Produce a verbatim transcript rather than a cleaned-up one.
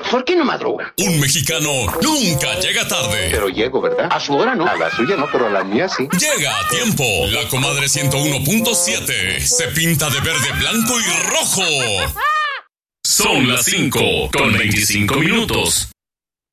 ¿Por qué no madruga? Un mexicano nunca llega tarde. Pero llego, ¿verdad? A su hora no. A la suya no, pero a la mía sí. Llega a tiempo. La comadre ciento uno punto siete se pinta de verde, blanco y rojo. Son las cinco con veinticinco minutos.